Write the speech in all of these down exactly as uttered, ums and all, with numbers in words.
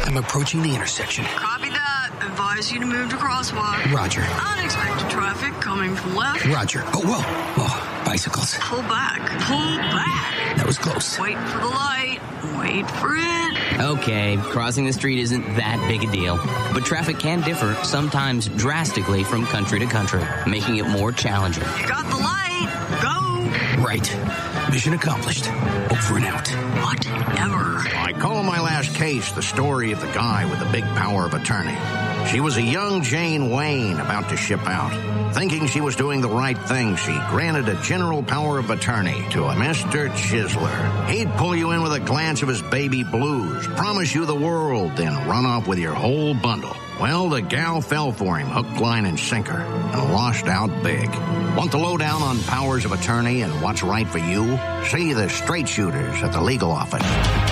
I'm approaching the intersection. Copy that. Advise you to move to crosswalk. Roger. Unexpected traffic coming from left. Roger. Oh, whoa. Whoa. Bicycles. Pull back. Pull back. That was close. Wait for the light. Wait for it. Okay, crossing the street isn't that big a deal. But traffic can differ, sometimes drastically, from country to country, making it more challenging. You got the light. Go. Right. Mission accomplished. Over and out. Whatever. I call my last case the story of the guy with the big power of attorney. She was a young Jane Wayne about to ship out. Thinking she was doing the right thing, she granted a general power of attorney to a Mister Chisler. He'd pull you in with a glance of his baby blues, promise you the world, then run off with your whole bundle. Well, the gal fell for him, hook, line, and sinker, and lost out big. Want the lowdown on powers of attorney and what's right for you? See the straight shooters at the legal office.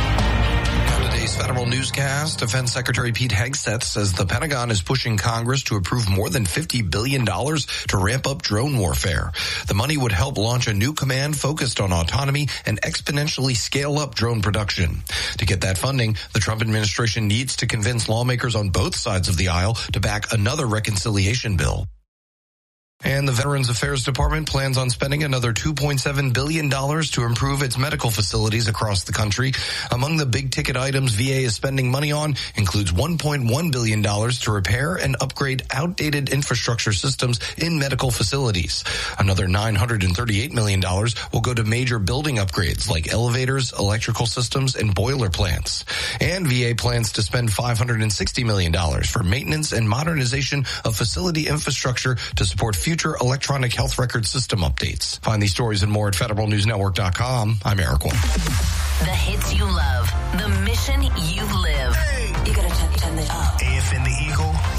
Federal newscast, Defense Secretary Pete Hegseth says the Pentagon is pushing Congress to approve more than fifty billion dollars to ramp up drone warfare. The money would help launch a new command focused on autonomy and exponentially scale up drone production. To get that funding, the Trump administration needs to convince lawmakers on both sides of the aisle to back another reconciliation bill. And the Veterans Affairs Department plans on spending another two point seven billion dollars to improve its medical facilities across the country. Among the big-ticket items V A is spending money on includes one point one billion dollars to repair and upgrade outdated infrastructure systems in medical facilities. Another nine hundred thirty-eight million dollars will go to major building upgrades like elevators, electrical systems, and boiler plants. And V A plans to spend five hundred sixty million dollars for maintenance and modernization of facility infrastructure to support future electronic health record system updates. Find these stories and more at federal news network dot com. I'm Eric Wayne. The hits you love, the mission you live. Hey. You gotta turn, turn it up. A F N the Eagle.